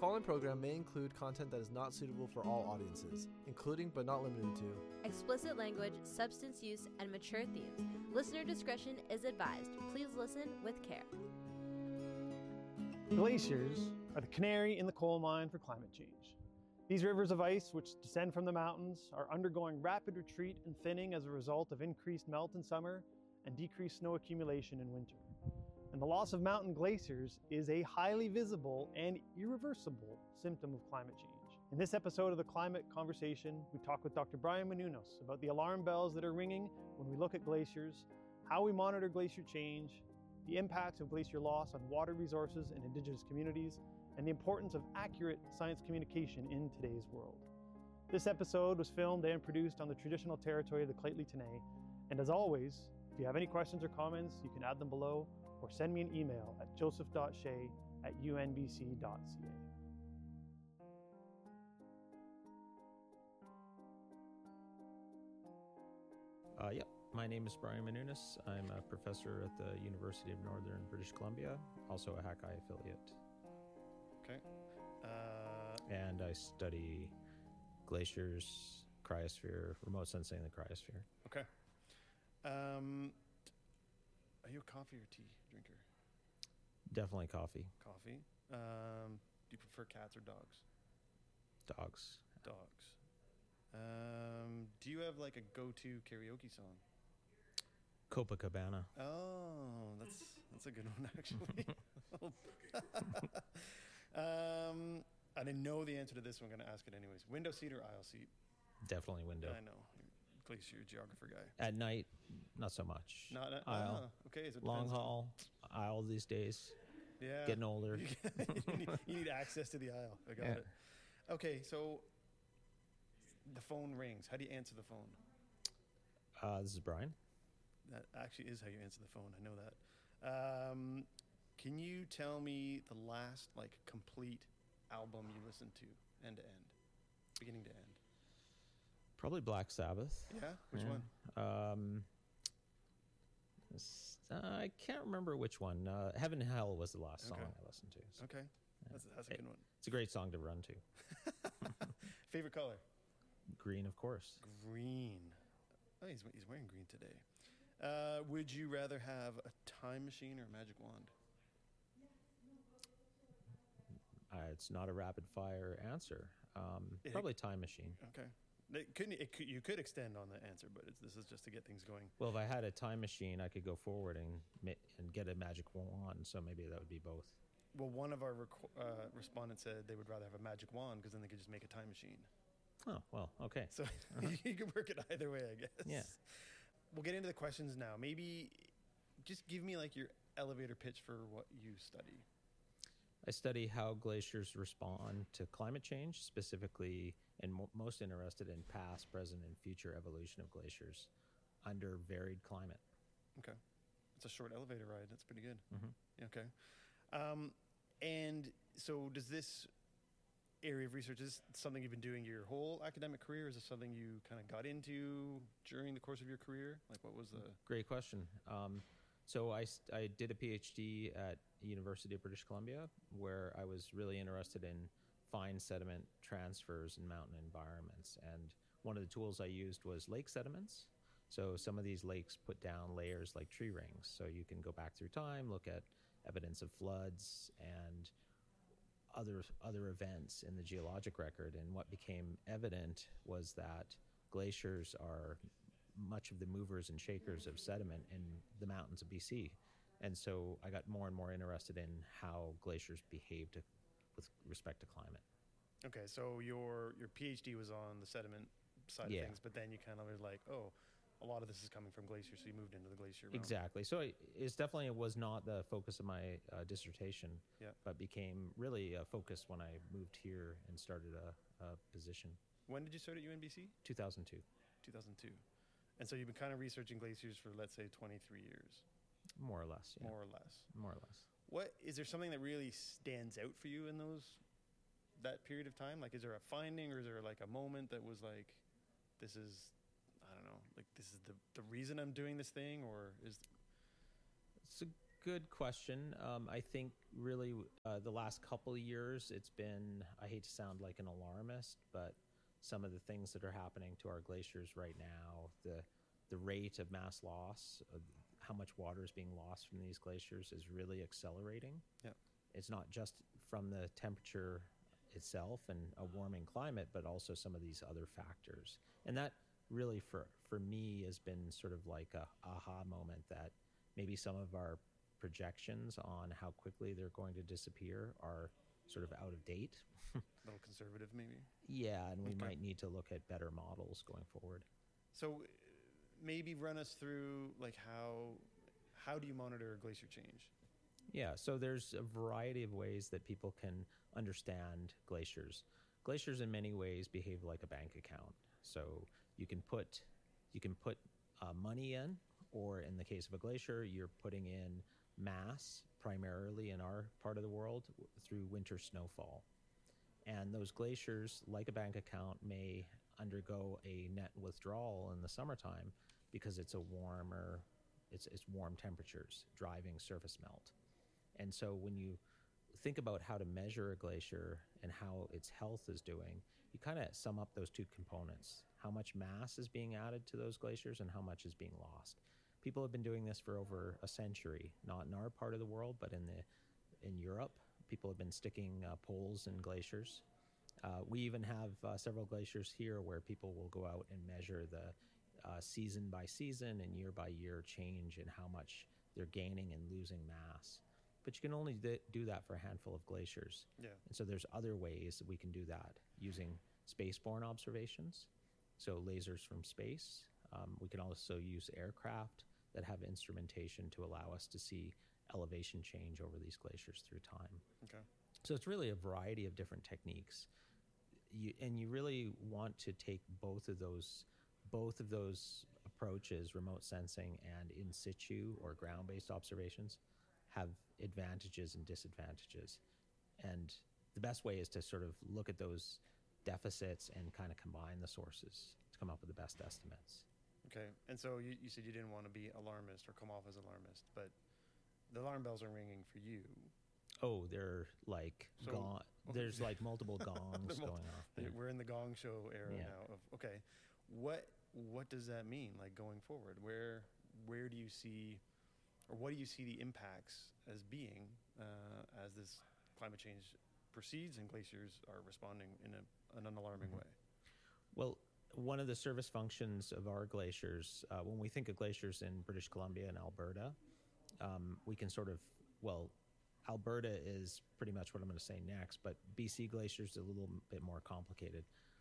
following program may include content that is not suitable for all audiences, including but not limited to explicit language, substance use, and mature themes. Listener discretion is advised. Please listen with care. Glaciers are the canary in the coal mine for climate change. These rivers of ice, which descend from the mountains, are undergoing rapid retreat and thinning as a result of increased melt in summer and decreased snow accumulation in winter. And the loss of mountain glaciers is a highly visible and irreversible symptom of climate change. In this episode of the Climate Conversation, we talk with Dr. Brian Menounos about the alarm bells that are ringing when we look at glaciers, how we monitor glacier change, the impacts of glacier loss on water resources in Indigenous communities, and the importance of accurate science communication in today's world. This episode was filmed and produced on the traditional territory of the Lheidli T'enneh, and as always, if you have any questions or comments, you can add them below or send me an email at joseph.shea@unbc.ca. My name is Brian Menounos. I'm a professor at the University of Northern British Columbia, also a Hakai affiliate. Okay. And I study glaciers, cryosphere, remote sensing in the cryosphere. Okay. Are you a coffee or tea drinker? Definitely coffee. Coffee. Do you prefer cats or dogs? Dogs. Dogs. Do you have like a go-to karaoke song? Copacabana. Oh, that's a good one actually. I didn't know the answer to this one. I'm going to ask it anyways. Window seat or aisle seat? Definitely window. I know. Glacier geographer guy. At night, not so much. Not aisle. Okay. So long haul, aisle these days. Yeah. Getting older. you need access to the aisle. I got it. Okay, so the phone rings. How do you answer the phone? This is Brian. That actually is how you answer the phone. I know that. Can you tell me the last complete album you listened to, end to end, beginning to end? Probably Black Sabbath. Yeah? Which one? I can't remember which one. Heaven and Hell was the last song I listened to. So, okay. That's a good one. It's a great song to run to. Favorite color? Green, of course. Green. Oh, he's wearing green today. Would you rather have a time machine or a magic wand? It's not a rapid fire answer. Probably time machine. Okay. You could extend on the answer, but this is just to get things going. Well, if I had a time machine, I could go forward and get a magic wand, so maybe that would be both. Well, one of our respondents said they would rather have a magic wand because then they could just make a time machine. Oh, well, okay. So you could work it either way, I guess. Yeah. We'll get into the questions now. Maybe just give me your elevator pitch for what you study. I study how glaciers respond to climate change, specifically, and most interested in past, present, and future evolution of glaciers under varied climate. Okay. It's a short elevator ride. That's pretty good. Mm-hmm. Okay. And so does this area of research, is this something you've been doing your whole academic career? Is this something you kind of got into during the course of your career? What was the... Great question. So I did a PhD at University of British Columbia, where I was really interested in fine sediment transfers in mountain environments. And one of the tools I used was lake sediments. So some of these lakes put down layers like tree rings. So you can go back through time, look at evidence of floods and other events in the geologic record. And what became evident was that glaciers are much of the movers and shakers of sediment in the mountains of BC. And so I got more and more interested in how glaciers behave with respect to climate. Okay, so your PhD was on the sediment side of things, but then you kind of were like, oh, a lot of this is coming from glaciers, so you moved into the glacier realm. Exactly. So it was not the focus of my dissertation, but became really a focus when I moved here and started a position. When did you start at UNBC? 2002. 2002. And so you've been kind of researching glaciers for, let's say, 23 years. More or less, yeah. More or less. Is there something that really stands out for you in that period of time? Is there a finding or is there a moment that was this is, I don't know, this is the reason I'm doing this thing, or is... It's a good question. I think really the last couple of years, it's been, I hate to sound like an alarmist, but some of the things that are happening to our glaciers right now, the rate of mass loss, of how much water is being lost from these glaciers is really accelerating. Yeah. It's not just from the temperature itself and a warming climate, but also some of these other factors. And that really for me has been sort of like a aha moment that maybe some of our projections on how quickly they're going to disappear are sort of out of date. A little conservative, maybe. Yeah, and we Okay. might need to look at better models going forward. So maybe run us through like how do you monitor a glacier change? Yeah, so there's a variety of ways that people can understand glaciers. Glaciers in many ways behave like a bank account. So you can put money in, or in the case of a glacier, you're putting in mass, primarily in our part of the world, through winter snowfall. And those glaciers, like a bank account, may undergo a net withdrawal in the summertime because it's warm temperatures driving surface melt. And so when you think about how to measure a glacier and how its health is doing, you kind of sum up those two components: how much mass is being added to those glaciers and how much is being lost. People have been doing this for over a century, not in our part of the world, but in Europe. People have been sticking poles in glaciers. We even have several glaciers here where people will go out and measure the season by season and year by year change in how much they're gaining and losing mass. But you can only do that for a handful of glaciers. Yeah. And so there's other ways that we can do that using spaceborne observations, so lasers from space. We can also use aircraft that have instrumentation to allow us to see elevation change over these glaciers through time. Okay. So it's really a variety of different techniques. You really want to take both of those approaches, remote sensing and in situ or ground-based observations, have advantages and disadvantages. And the best way is to sort of look at those deficits and kind of combine the sources to come up with the best estimates. Okay. And so you said you didn't want to be alarmist or come off as alarmist, but the alarm bells are ringing for you. Oh, they're like So- gone. There's like multiple gongs They're going off. Yeah. We're in the gong show era Yeah. now of, okay, what does that mean, like going forward? Where do you see, or what do you see the impacts as being as this climate change proceeds and glaciers are responding in an alarming way? Well, one of the service functions of our glaciers, when we think of glaciers in British Columbia and Alberta, we can sort of, well, Alberta is pretty much what I'm going to say next, but BC glaciers is a little bit more complicated.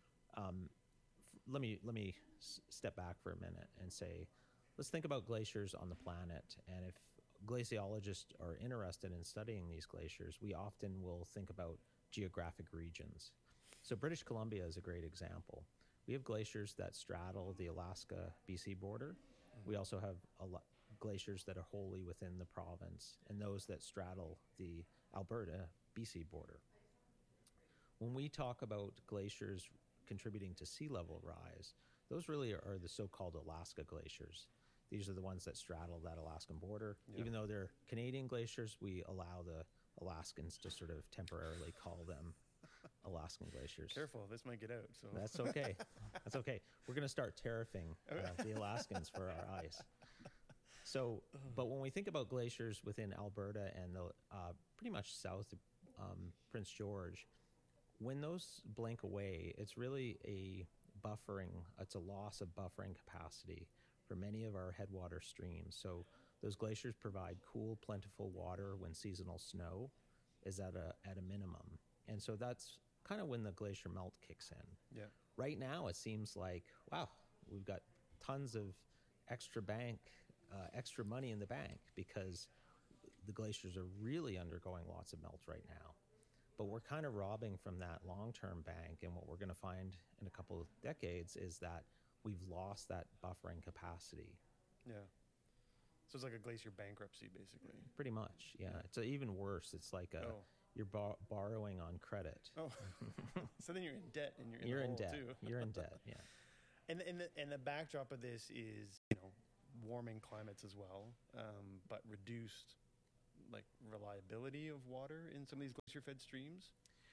Let me step back for a minute and say, let's think about glaciers on the planet. And if glaciologists are interested in studying these glaciers, we often will think about geographic regions. So British Columbia is a great example. We have glaciers that straddle the Alaska-BC border. We also have glaciers that are wholly within the province, and those that straddle the Alberta-BC border. When we talk about glaciers contributing to sea level rise, those really are the so-called Alaska glaciers. These are the ones that straddle that Alaskan border. Yeah. Even though they're Canadian glaciers, we allow the Alaskans to sort of temporarily call them Alaskan glaciers. Careful, this might get out. So That's okay. That's okay. We're going to start tariffing the Alaskans for our ice. So, but when we think about glaciers within Alberta and the pretty much south of Prince George, when those blink away, it's really it's a loss of buffering capacity for many of our headwater streams. So those glaciers provide cool, plentiful water when seasonal snow is at a minimum. And so that's kind of when the glacier melt kicks in. yeah. Right now, it seems like, wow, we've got tons of extra money in the bank because the glaciers are really undergoing lots of melt right now. But we're kind of robbing from that long-term bank, and what we're going to find in a couple of decades is that we've lost that buffering capacity. Yeah. So it's like a glacier bankruptcy, basically. Pretty much, yeah. It's even worse. It's like you're borrowing on credit. Oh. So then you're in debt, and You're the in hole debt. too. You're in debt, yeah. And the backdrop of this is, warming climates as well, but reduced like reliability of water in some of these glacier-fed streams?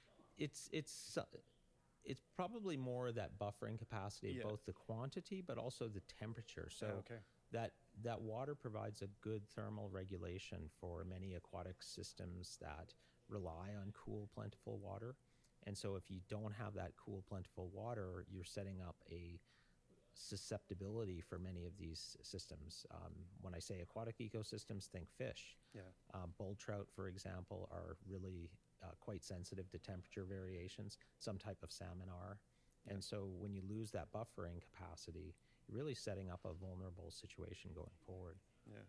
It's probably more that buffering capacity of Yeah. both the quantity but also the temperature. So Okay. that water provides a good thermal regulation for many aquatic systems that rely on cool, plentiful water. And so if you don't have that cool, plentiful water, you're setting up a susceptibility for many of these systems. When I say aquatic ecosystems, think fish. Yeah. Bull trout, for example, are really quite sensitive to temperature variations. Some type of salmon are. And so when you lose that buffering capacity, you're really setting up a vulnerable situation going forward. Yeah.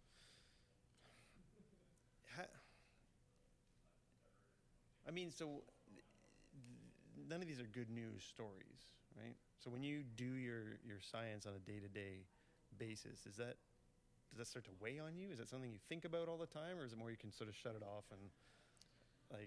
I mean, so none of these are good news stories, right? So when you do your science on a day-to-day basis, does that start to weigh on you? Is that something you think about all the time, or is it more you can sort of shut it off and like?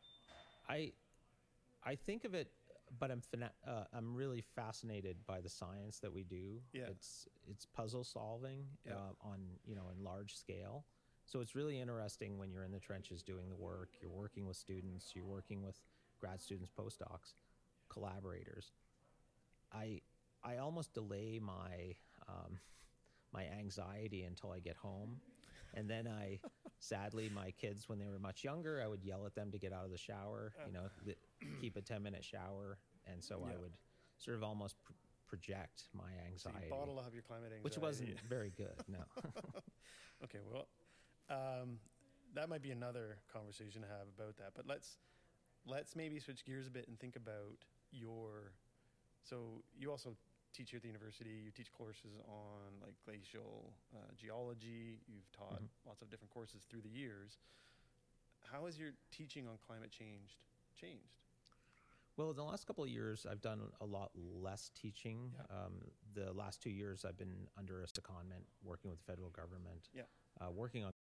I think of it, but I'm really fascinated by the science that we do. Yeah. It's puzzle solving on in large scale. So it's really interesting when you're in the trenches doing the work. You're working with students. You're working with grad students, postdocs, collaborators. I almost delay my my anxiety until I get home, and then sadly, my kids, when they were much younger, I would yell at them to get out of the shower. Keep a 10-minute shower, and so I would sort of almost project my So anxiety, you bottle up your climate anxiety, which wasn't very good. No. Okay, well, that might be another conversation to have about that. But let's maybe switch gears a bit and think about your. So you also teach here at the university. You teach courses on like glacial geology. You've taught lots of different courses through the years. How has your teaching on climate change changed? Well, in the last couple of years, I've done a lot less teaching. The last 2 years, I've been under a secondment, working with the federal government, working on.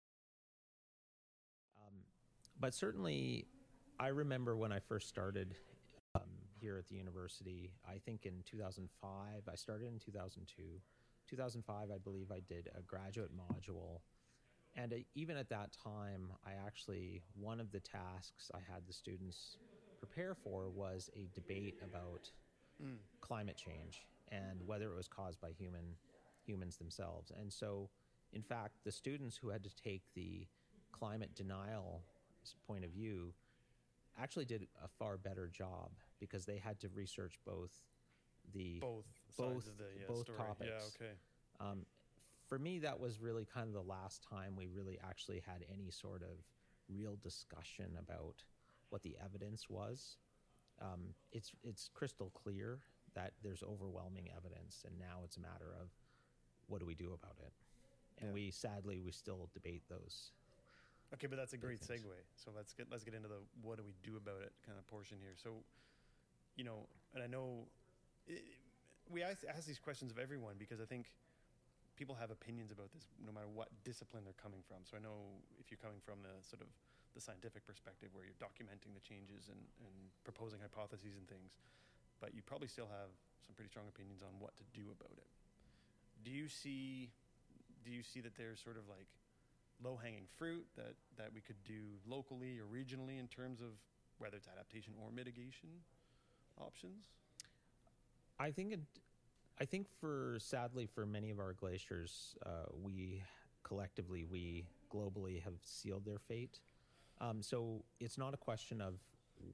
But certainly, I remember when I first started here at the university, I think in 2005, I started in 2002. 2005, I believe I did a graduate module. And even at that time, one of the tasks I had the students prepare for was a debate about climate change and whether it was caused by humans themselves. And so, in fact, the students who had to take the climate denial point of view actually did a far better job because they had to research both sides of the story. topics. Yeah, okay. For me, that was really kind of the last time we really actually had any sort of real discussion about what the evidence was. It's crystal clear that there's overwhelming evidence, and now it's a matter of what do we do about it? And we still debate those. Okay, but that's a great things. segue. So let's get into the what do we do about it kind of portion here. So, and I know we ask these questions of everyone because I think people have opinions about this no matter what discipline they're coming from. So I know if you're coming from the sort of the scientific perspective where you're documenting the changes and proposing hypotheses and things, but you probably still have some pretty strong opinions on what to do about it. Do you see that there's sort of like low-hanging fruit that we could do locally or regionally in terms of whether it's adaptation or mitigation options? I think sadly for many of our glaciers, we globally have sealed their fate. So it's not a question of,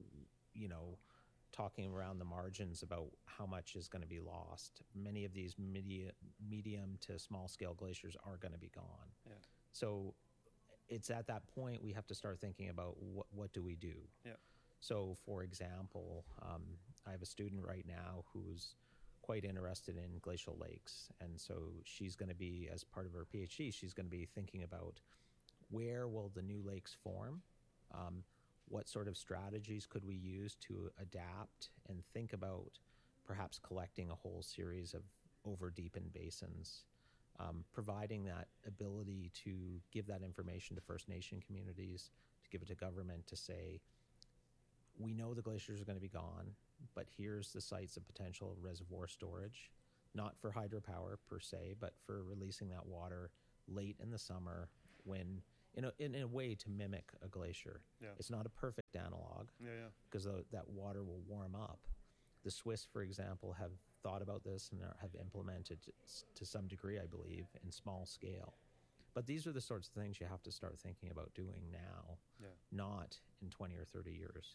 talking around the margins about how much is going to be lost. Many of these medium to small scale glaciers are going to be gone. Yeah. So it's at that point we have to start thinking about what do we do? Yeah. So for example, I have a student right now who's quite interested in glacial lakes. And so she's going to be, as part of her PhD, she's going to be thinking about where will the new lakes form? What sort of strategies could we use to adapt and think about perhaps collecting a whole series of over-deepened basins, providing that ability to give that information to First Nation communities, to give it to government to say, we know the glaciers are going to be gone, but here's the sites of potential reservoir storage, not for hydropower per se, but for releasing that water late in the summer when in a way to mimic a glacier. Yeah. It's not a perfect analog Yeah. because that water will warm up. The Swiss, for example, have thought about this and have implemented to some degree, I believe, in small scale. But these are the sorts of things you have to start thinking about doing now, Yeah. not in 20 or 30 years.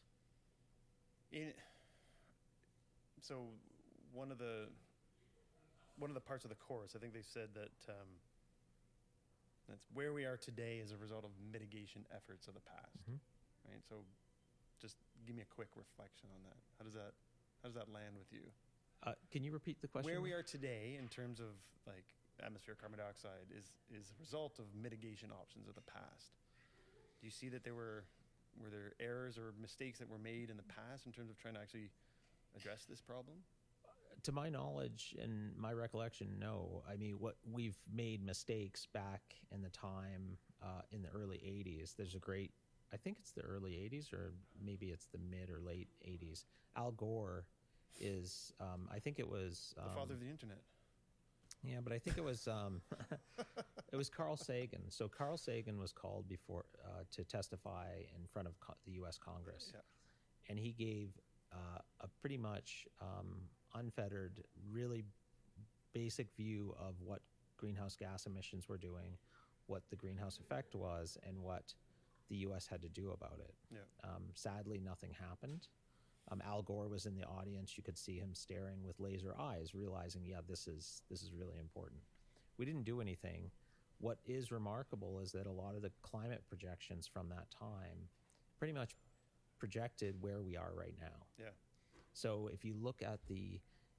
So one of the parts of the course, I think they said that that's where we are today as a result of mitigation efforts of the past, Mhm. right? So just give me a quick reflection on that. How does that land with you? Can you repeat the question? Where we are today in terms of like atmospheric carbon dioxide is a result of mitigation options of the past. Do you see that were there errors or mistakes that were made in the past in terms of trying to actually address this problem? To my knowledge and my recollection, no. I mean, what we've made mistakes back in the time in the early 80s. There's a great, I think it's the early 80s or maybe it's the mid or late 80s. Al Gore is, I think it was... The father of the internet. Yeah, but I think it was it was Carl Sagan. So Carl Sagan was called before to testify in front of the U.S. Congress, Yeah. and he gave a pretty much unfettered, really basic view of what greenhouse gas emissions were doing, what the greenhouse effect was, and what the U.S. had to do about it. Yeah. Sadly, nothing happened. Al Gore was in the audience. You could see him staring with laser eyes, realizing, yeah, this is really important. We didn't do anything. What is remarkable is that a lot of the climate projections from that time pretty much projected where we are right now. Yeah. So if you look at the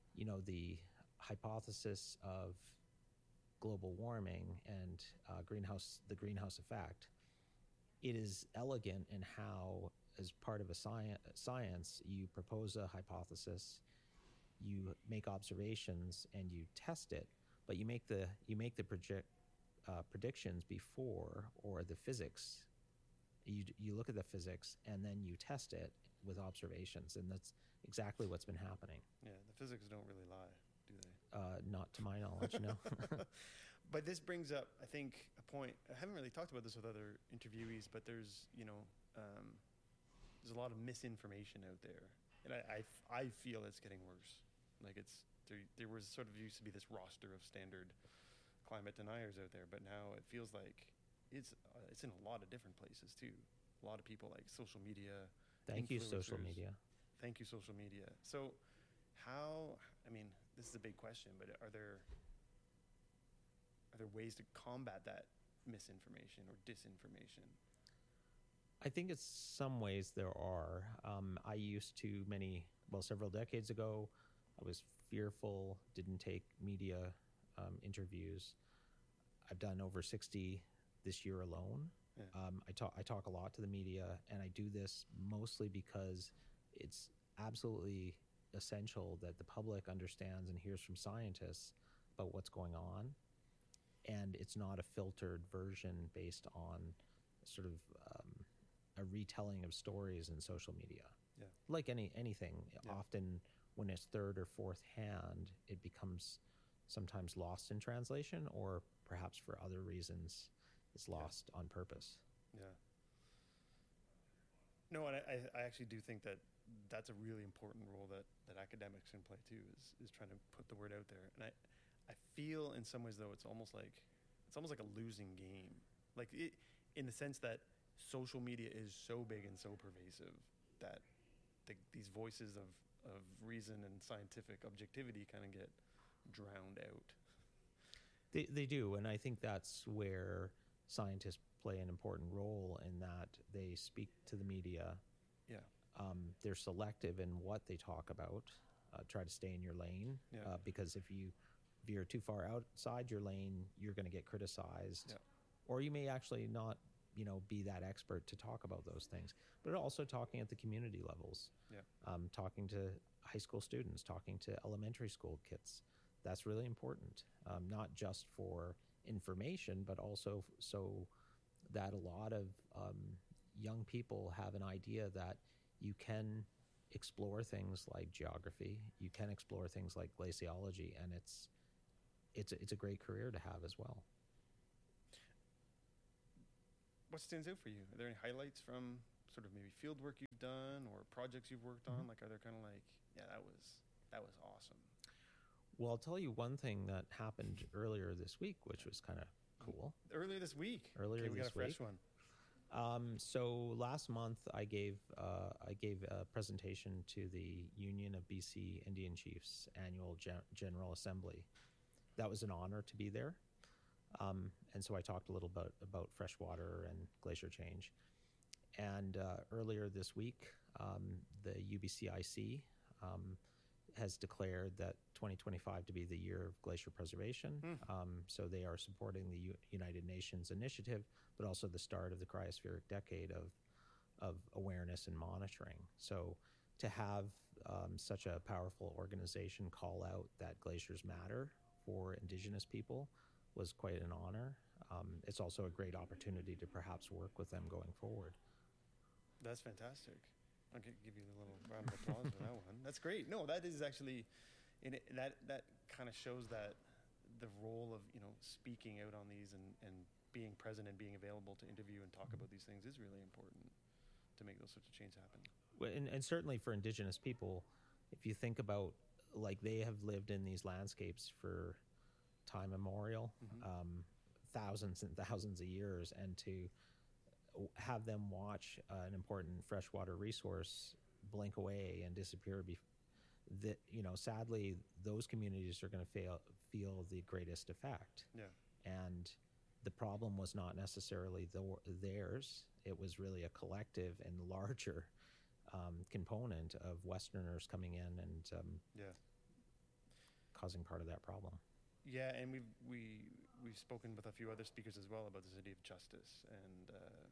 hypothesis of global warming and the greenhouse effect, it is elegant in how, as part of a science, you propose a hypothesis, you make observations, and you test it. But you make the predictions before, or the physics. You look at the physics and then you test it with observations, and that's exactly what's been happening. Yeah, the physics don't really lie, do they? Not to my knowledge, no. But this brings up, I think, a point. I haven't really talked about this with other interviewees, but there's a lot of misinformation out there, and I feel it's getting worse. Like there was sort of used to be this roster of standard climate deniers out there, but now it feels like it's in a lot of different places too. A lot of people, like social media. Thank you, social influencers. media. Thank you, social media. So this is a big question, but are there ways to combat that misinformation or disinformation? I think in some ways there are. I used to several decades ago, I was fearful, didn't take media interviews. I've done over 60 this year alone. Yeah. I talk a lot to the media, and I do this mostly because it's absolutely essential that the public understands and hears from scientists about what's going on, and it's not a filtered version based on sort of a retelling of stories in social media. Yeah. Like anything, Yeah. often when it's third or fourth hand, it becomes sometimes lost in translation, or perhaps for other reasons it's lost on purpose. Yeah. No, and I actually do think that that's a really important role that academics can play too, is trying to put the word out there. And I feel in some ways though it's almost like a losing game. Like in the sense that social media is so big and so pervasive that these voices of reason and scientific objectivity kind of get drowned out. They do, and I think that's where scientists play an important role, in that they speak to the media. Yeah. They're selective in what they talk about. Try to stay in your lane, Yeah. because if you veer too far outside your lane, you're going to get criticized, Yeah. or you may actually not, be that expert to talk about those things. But also talking at the community levels, Yeah. Talking to high school students, talking to elementary school kids. That's really important, not just for information, but also so that a lot of young people have an idea that you can explore things like geography, you can explore things like glaciology, and it's a great career to have as well. what stands out for you? Are there any highlights from sort of maybe field work you've done or projects you've worked on? Like, are there kind of like, yeah, that was awesome. Well, I'll tell you one thing that happened earlier this week, which was kind of cool. Earlier this week. Earlier Okay, we got a this fresh week. one. So last month, I gave a presentation to the Union of BC Indian Chiefs annual General Assembly. That was an honor to be there, and so I talked a little bit about freshwater and glacier change. And earlier this week, the UBCIC has declared that 2025 to be the year of glacier preservation. So they are supporting the United Nations initiative, but also the start of the cryospheric decade of awareness and monitoring. So to have such a powerful organization call out that glaciers matter for Indigenous people was quite an honor. It's also a great opportunity to perhaps work with them going forward. That's fantastic. I'll give you a little round of applause for that one. That's great. No, that is actually, that kind of shows that the role of, speaking out on these and being present and being available to interview and talk about these things is really important to make those sorts of changes happen. Well, and certainly for Indigenous people, if you think about, like, they have lived in these landscapes for time immemorial, thousands and thousands of years, and to have them watch an important freshwater resource blink away and disappear, sadly, those communities are going to feel the greatest effect. Yeah. And the problem was not necessarily theirs. It was really a collective and larger component of Westerners coming in and causing part of that problem. Yeah, and we've spoken with a few other speakers as well about the city of justice and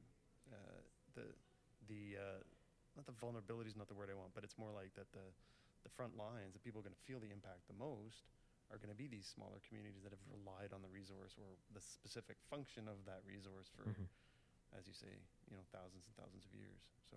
not the vulnerability is not the word I want, but it's more like that the front lines, the people who are going to feel the impact the most, are going to be these smaller communities that have relied on the resource or the specific function of that resource for, as you say, thousands and thousands of years. So,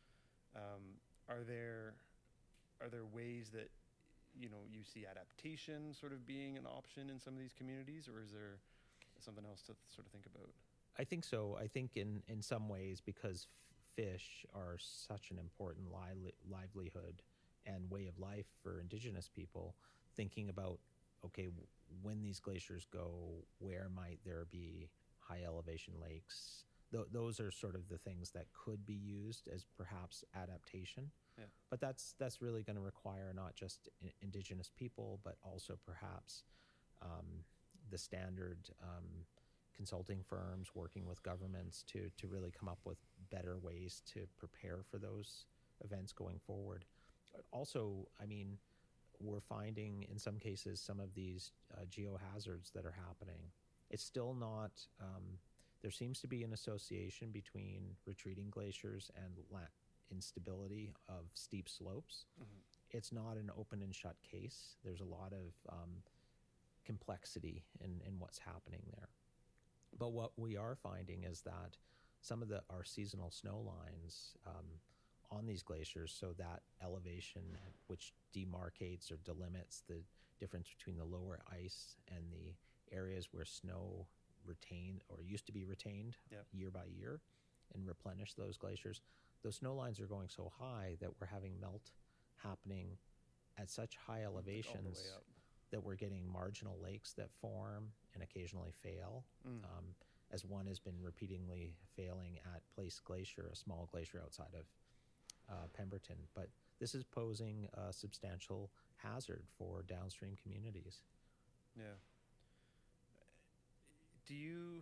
are there ways that you see adaptation sort of being an option in some of these communities, or is there something else to sort of think about? I think so. I think in some ways, because fish are such an important livelihood and way of life for Indigenous people, thinking about, okay, when these glaciers go, where might there be high elevation lakes? Those are sort of the things that could be used as perhaps adaptation. Yeah. But that's really going to require not just Indigenous people, but also perhaps the standard consulting firms working with governments to really come up with better ways to prepare for those events going forward. Also, I mean, we're finding in some cases some of these geohazards that are happening. It's still not, there seems to be an association between retreating glaciers and instability of steep slopes. It's not an open and shut case. There's a lot of complexity in what's happening there. But what we are finding is that some of our seasonal snow lines on these glaciers, so that elevation which demarcates or delimits the difference between the lower ice and the areas where snow retained or used to be retained year by year and replenish those glaciers, those snow lines are going so high that we're having melt happening at such high elevations all the way up, that we're getting marginal lakes that form and occasionally fail, as one has been repeatedly failing at Place Glacier, a small glacier outside of Pemberton. But this is posing a substantial hazard for downstream communities. Yeah. Do you...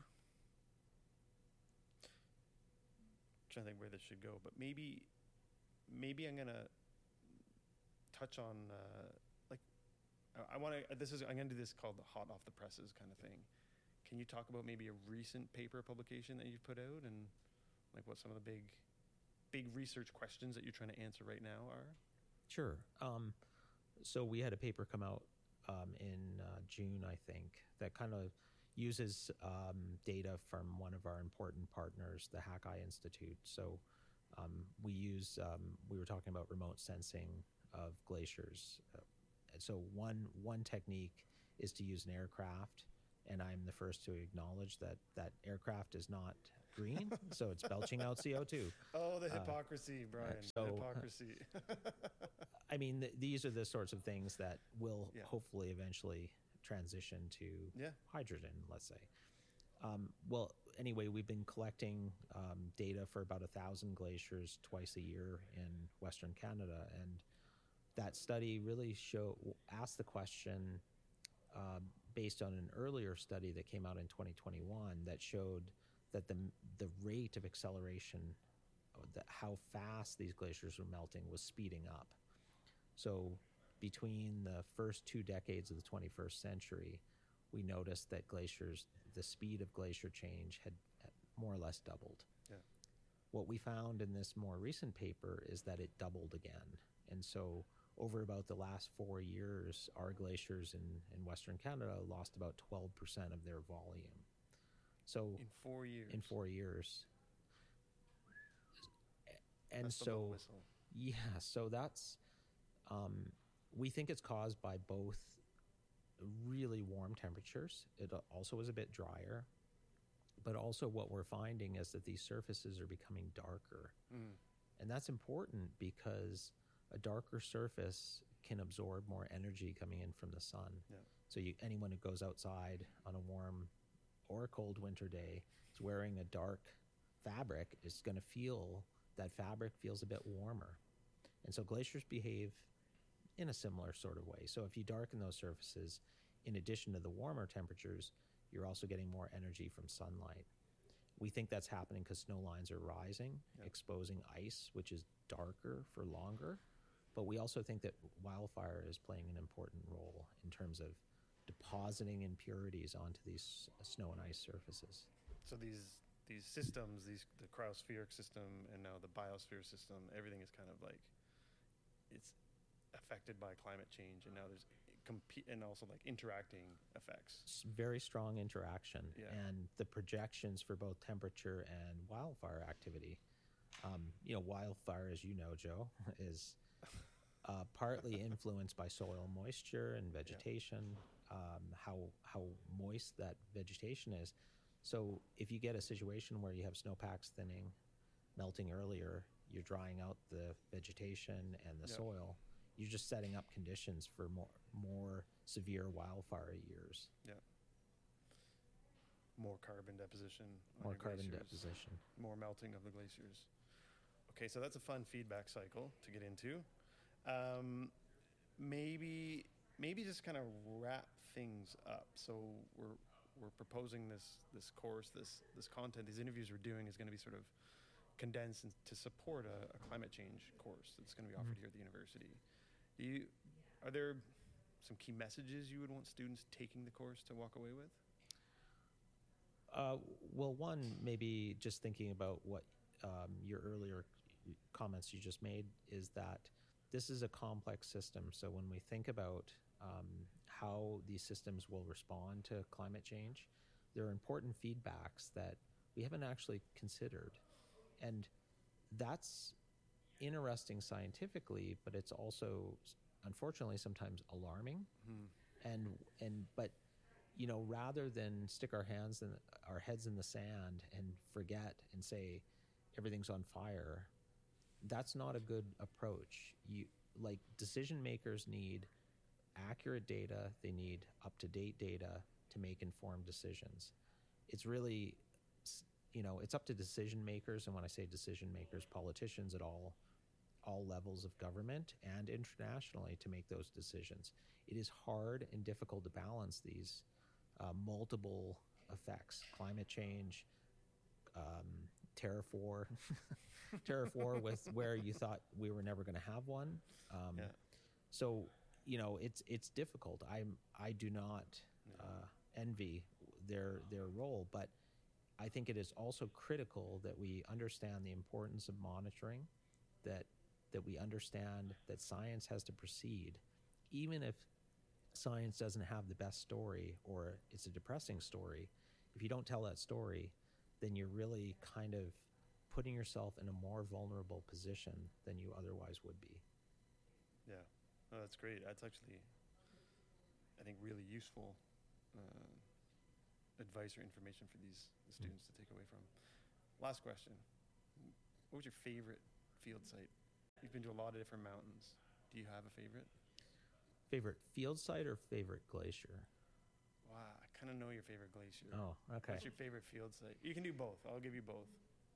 I'm trying to think where this should go, but maybe I'm going to touch on... I'm going to do this called the hot off the presses kind of thing. Can you talk about maybe a recent paper publication that you've put out and like what some of the big research questions that you're trying to answer right now are? Sure. So we had a paper come out in June, I think, that kind of uses data from one of our important partners, the Hakai Institute. So we were talking about remote sensing of glaciers. So one technique is to use an aircraft, and I'm the first to acknowledge that aircraft is not green, so it's belching out CO2. Oh, the hypocrisy, Brian. so- The hypocrisy. I mean, these are the sorts of things that will Yeah. hopefully eventually transition to Yeah. hydrogen, let's say. Well, anyway, we've been collecting data for about 1,000 glaciers twice a year in Western Canada, and that study really asked the question based on an earlier study that came out in 2021 that showed that the rate of acceleration, how fast these glaciers were melting, was speeding up. So between the first 2 decades of the 21st century, we noticed that the speed of glacier change had more or less doubled. Yeah. What we found in this more recent paper is that it doubled again. And so over about the last 4 years, our glaciers in Western Canada lost about 12% of their volume. So In 4 years. in 4 years. And That's the low so, whistle. yeah, so that's, we think it's caused by both really warm temperatures. It also is a bit drier, but also what we're finding is that these surfaces are becoming darker. Mm. And that's important because a darker surface can absorb more energy coming in from the sun. Yeah. So anyone who goes outside on a warm or a cold winter day is wearing a dark fabric is going to feel that fabric feels a bit warmer. And so glaciers behave in a similar sort of way. So if you darken those surfaces, in addition to the warmer temperatures, you're also getting more energy from sunlight. We think that's happening because snow lines are rising, Yeah. exposing ice, which is darker for longer. But we also think that wildfire is playing an important role in terms of depositing impurities onto these snow and ice surfaces. So these systems, the cryospheric system and now the biosphere system, everything is kind of like, it's affected by climate change, and now there's and also like interacting effects. Very strong interaction, Yeah. and the projections for both temperature and wildfire activity. Wildfire, as you know, Joe, is partly influenced by soil moisture and vegetation, how moist that vegetation is. So if you get a situation where you have snowpacks thinning, melting earlier, you're drying out the vegetation and the Yeah. soil, you're just setting up conditions for more severe wildfire years. More carbon deposition. on More your carbon glaciers, deposition. More melting of the glaciers. Okay, so that's a fun feedback cycle to get into. Maybe just kind of wrap things up. So we're proposing this course, this content, these interviews we're doing is going to be sort of condensed to support a climate change course that's going to be offered here at the university. Are there some key messages you would want students taking the course to walk away with? Well, one, maybe just thinking about what your earlier comments you just made, is that this is a complex system. So when we think about how these systems will respond to climate change, there are important feedbacks that we haven't actually considered. And that's interesting scientifically, but it's also, unfortunately, sometimes alarming. But rather than stick our heads in the sand and forget and say everything's on fire, that's not a good approach. Decision makers need accurate data, they need up-to-date data to make informed decisions. It's really, it's up to decision makers, and when I say decision makers, politicians at all levels of government and internationally, to make those decisions. It is hard and difficult to balance these multiple effects: climate change, Terrafor, with where you thought we were never going to have one. So it's difficult. I do not envy their role, but I think it is also critical that we understand the importance of monitoring, that we understand that science has to proceed, even if science doesn't have the best story or it's a depressing story. If you don't tell that story, then you're really kind of putting yourself in a more vulnerable position than you otherwise would be. Yeah, no, that's great. That's actually, I think, really useful advice or information for the students to take away from. Last question. What was your favorite field site? You've been to a lot of different mountains. Do you have a favorite? Favorite field site or favorite glacier? Wow, I kind of know your favorite glacier. Oh, okay. What's your favorite field site? You can do both. I'll give you both.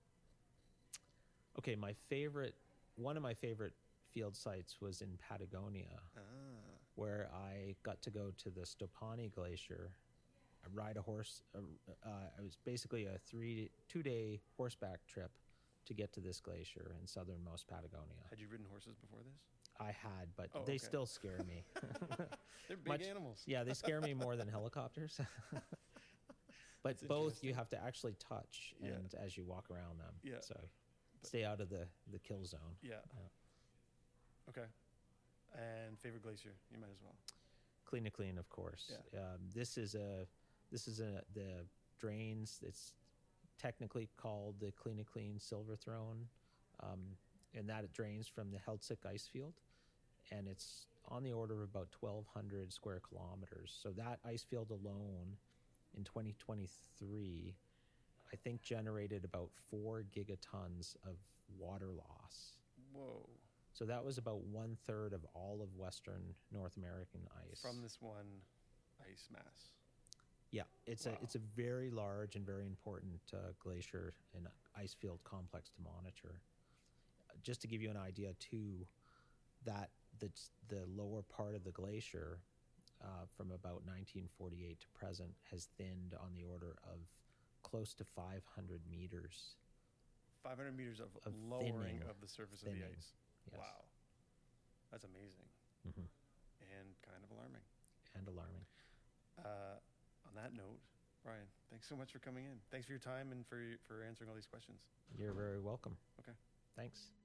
Okay, one of my favorite field sites was in Patagonia, where I got to go to the Stopani Glacier, ride a horse. It was basically a 2-day horseback trip to get to this glacier in southernmost Patagonia. Had you ridden horses before this? I had, but Oh, they okay. still scare me. They're big animals. Yeah, they scare me more than helicopters. But That's both you interesting. have to actually touch Yeah. and as you walk around them. Yeah. So stay out of the kill zone. Yeah. Okay. And favorite glacier? You might as well. Clean, of course. Yeah. This is the drains. It's technically called the Clean Silver Throne, and that it drains from the Heltzig ice field, and it's on the order of about 1,200 square kilometers. So that ice field alone, in 2023, I think generated about 4 gigatons of water loss. Whoa. So that was about 1/3 of all of Western North American ice. From this one ice mass. Yeah, it's Wow. a very large and very important glacier and ice field complex to monitor. Just to give you an idea, too, that the lower part of the glacier, from about 1948 to present, has thinned on the order of close to 500 meters. 500 meters of lowering thinning. of the surface of the Thinning. ice. Yes. Wow. That's amazing Hmm. and kind of alarming. And alarming. On that note, Brian, thanks so much for coming in. Thanks for your time and for answering all these questions. You're very welcome. Okay. Thanks.